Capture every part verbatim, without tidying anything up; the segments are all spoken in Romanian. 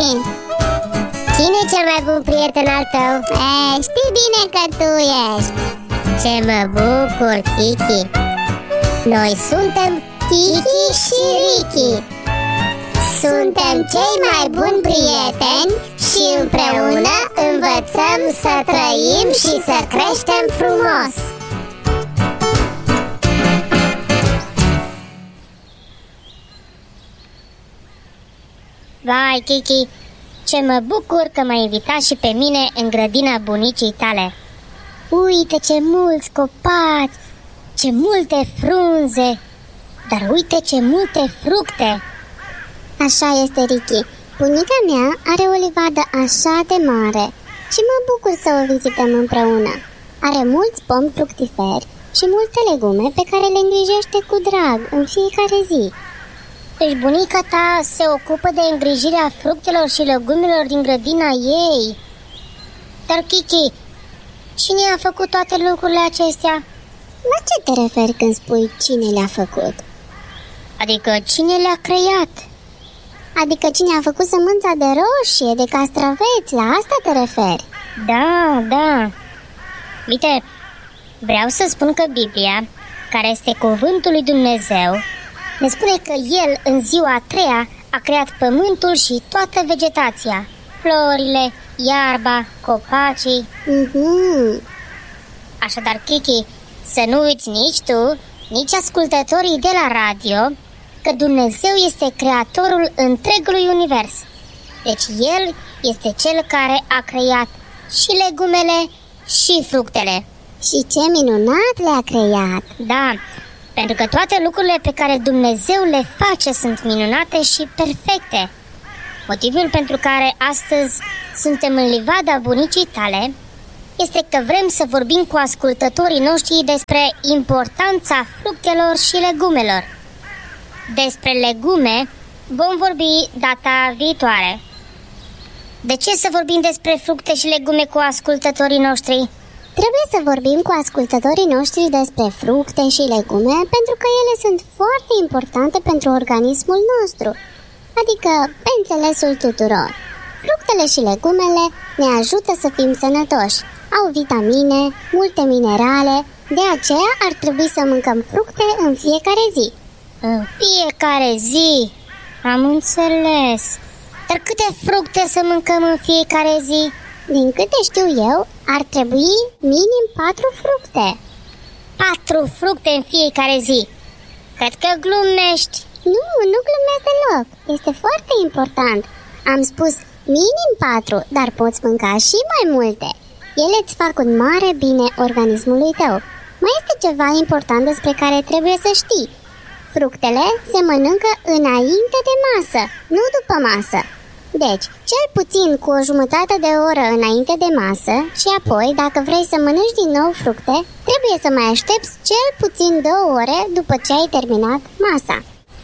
Kiki! Cine e cel mai bun prieten al tău? E, știi bine că tu ești. Ce mă bucur, Kiki! Noi suntem Kiki și Ricky. Suntem cei mai buni prieteni și împreună învățăm să trăim și să creștem frumos. Vai, Kiki, ce mă bucur că m-ai invitat și pe mine în grădina bunicii tale. Uite ce mulți copaci, ce multe frunze, dar uite ce multe fructe. Așa este, Ricky. Bunica mea are o livadă așa de mare și mă bucur să o vizităm împreună. Are mulți pomi fructiferi și multe legume pe care le îngrijește cu drag în fiecare zi. Deci bunica ta se ocupă de îngrijirea fructelor și legumelor din grădina ei. Dar, Kiki, cine a făcut toate lucrurile acestea? La ce te referi când spui cine le-a făcut? Adică cine le-a creat? Adică cine a făcut sămânța de roșie, de castraveți, la asta te referi? Da, da. Uite, vreau să spun că Biblia, care este cuvântul lui Dumnezeu, ne spune că El în ziua a treia a creat pământul și toată vegetația, florile, iarba, copacii. Mm-hmm. Așadar, Kiki, să nu uiți nici tu, nici ascultătorii de la radio, că Dumnezeu este creatorul întregului univers. Deci El este Cel care a creat și legumele și fructele. Și ce minunat le-a creat! Da, pentru că toate lucrurile pe care Dumnezeu le face sunt minunate și perfecte. Motivul pentru care astăzi suntem în livada bunicii tale este că vrem să vorbim cu ascultătorii noștri despre importanța fructelor și legumelor. Despre legume vom vorbi data viitoare. De ce să vorbim despre fructe și legume cu ascultătorii noștri? Trebuie să vorbim cu ascultătorii noștri despre fructe și legume pentru că ele sunt foarte importante pentru organismul nostru, adică pe înțelesul tuturor. Fructele și legumele ne ajută să fim sănătoși, au vitamine, multe minerale, de aceea ar trebui să mâncăm fructe în fiecare zi. În fiecare zi, am înțeles. Dar câte fructe să mâncăm în fiecare zi? Din câte știu eu, ar trebui minim patru fructe. Patru fructe în fiecare zi? Cred că glumești. Nu, nu glumesc deloc. Este foarte important. Am spus minim patru, dar poți mânca și mai multe. Ele îți fac un mare bine organismului tău. Mai este ceva important despre care trebuie să știi. Fructele se mănâncă înainte de masă, nu după masă. Deci, cel puțin cu o jumătate de oră înainte de masă și apoi, dacă vrei să mănânci din nou fructe, trebuie să mai aștepți cel puțin două ore după ce ai terminat masa.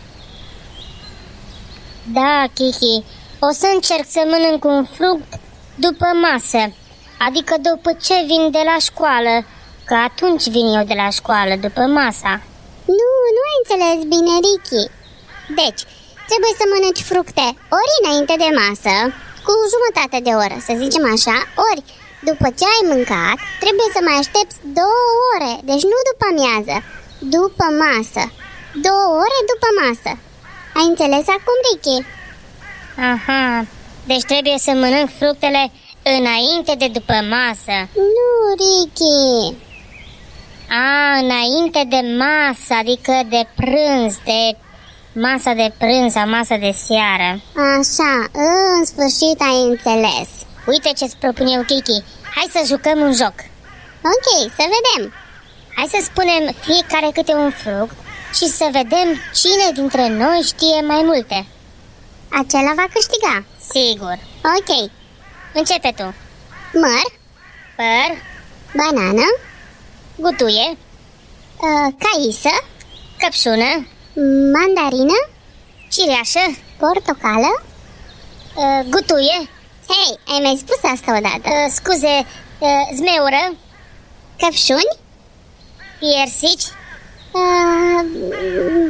Da, Kiki, o să încerc să mănânc un fruct după masă, adică după ce vin de la școală, că atunci vin eu de la școală, după masa. Nu, nu ai înțeles bine, Ricky. Deci, trebuie să mănânci fructe ori înainte de masă, cu jumătate de oră, să zicem așa, ori după ce ai mâncat, trebuie să mai aștepți două ore, deci nu după amiază, după masă. Două ore după masă. Ai înțeles acum, Ricky? Aha, deci trebuie să mănânc fructele înainte de după masă. Nu, Ricky. A, înainte de masă, adică de prânz, de masa de prânz sau masa de seară. Așa, în sfârșit ai înțeles. Uite ce-ți propun eu, Kiki. Hai să jucăm un joc. Ok, să vedem. Hai să spunem fiecare câte un fruct și să vedem cine dintre noi știe mai multe. Acela va câștiga. Sigur. Ok. Începe tu. Măr. Păr. Banană. Gutuie. uh, Caisă. Căpșună. Mandarină. Cireașă. Portocală. uh, Gutuie. Hei, ai mai spus asta odată. uh, Scuze, uh, zmeură. Căpșuni. Piersici. uh,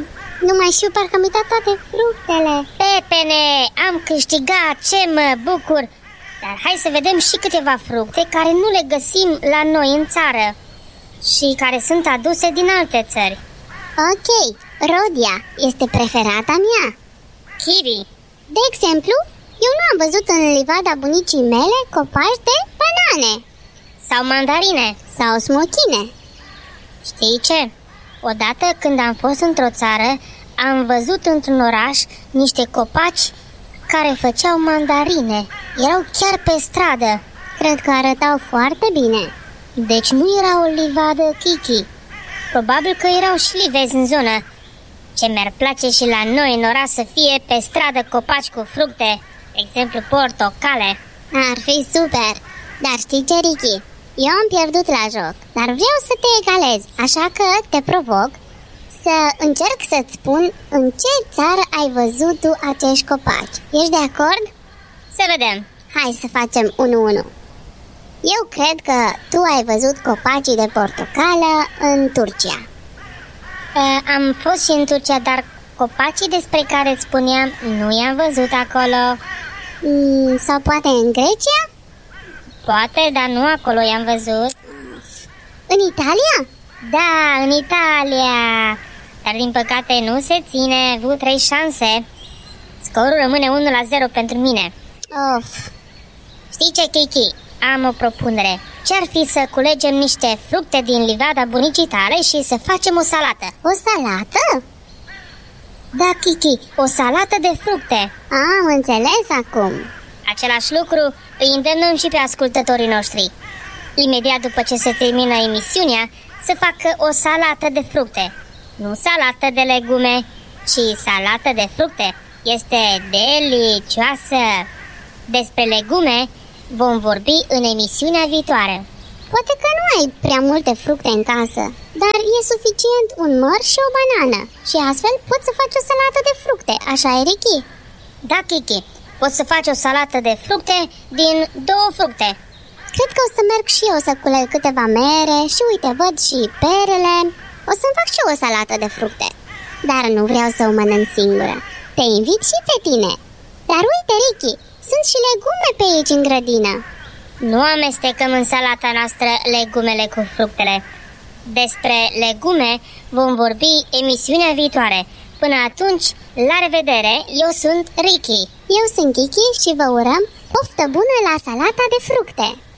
Nu mai știu, parcă am uitat toate fructele. Pepene, am câștigat, ce mă bucur! Dar hai să vedem și câteva fructe care nu le găsim la noi în țară și care sunt aduse din alte țări. Ok, Rodia este preferata mea. Kiwi. De exemplu, eu nu am văzut în livada bunicii mele copaci de banane. Sau mandarine. Sau smochine. Știi ce? Odată când am fost într-o țară, am văzut într-un oraș niște copaci care făceau mandarine. Erau chiar pe stradă. Cred că arătau foarte bine. Deci nu era o livadă Kiki. Probabil că erau și livezi în zonă. Ce mi-ar place și la noi în oraș să fie pe stradă copaci cu fructe, de exemplu portocale. Ar fi super. Dar știi ce, Ricky? Eu am pierdut la joc, dar vreau să te egalez, așa că te provoc să încerc să-ți spun în ce țară ai văzut tu acești copaci. Ești de acord? Să vedem. Hai să facem unu unu. Eu cred că tu ai văzut copacii de portocală în Turcia. Uh, am fost și în Turcia, dar copacii despre care îți spuneam nu i-am văzut acolo. Mm, sau poate în Grecia? Poate, dar nu acolo i-am văzut. În Italia? Da, în Italia. Dar din păcate nu se ține, ai avut trei șanse. Scorul rămâne unu la zero pentru mine. Of. Știi ce, Kiki? Am o propunere. Ce-ar fi să culegem niște fructe din livada bunicii tale și să facem o salată? O salată? Da, Kiki, o salată de fructe. Am înțeles acum. Același lucru îi îndemnăm și pe ascultătorii noștri. Imediat după ce se termină emisiunea, să facă o salată de fructe. Nu salată de legume, ci salată de fructe. Este delicioasă! Despre legume vom vorbi în emisiunea viitoare. Poate că nu ai prea multe fructe în casă, dar e suficient un măr și o banană și astfel poți să faci o salată de fructe, așa e, Ricky? Da, Kiki, poți să faci o salată de fructe din două fructe. Cred că o să merg și eu să culeg câteva mere și uite, văd și perele. O să-mi fac și eu o salată de fructe, dar nu vreau să o mănânc singură. Te invit și pe tine. Dar uite, Ricky, sunt și legume pe aici în grădină. Nu amestecăm în salata noastră legumele cu fructele. Despre legume vom vorbi emisiunea viitoare. Până atunci, la revedere, eu sunt Ricky. Eu sunt Kiki și vă urăm poftă bună la salata de fructe.